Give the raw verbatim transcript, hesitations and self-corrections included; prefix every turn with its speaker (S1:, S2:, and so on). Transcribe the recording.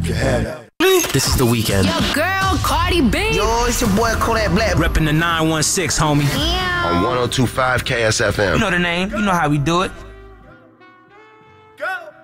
S1: You can have that.
S2: This is The Weeknd.
S3: Yo, girl, Cardi B.
S4: Yo, it's your boy Kodak Black.
S2: Reppin' the nine one six, homie.
S3: Yeah.
S5: On one oh two point five K S F M.
S2: You know the name. You know how we do it.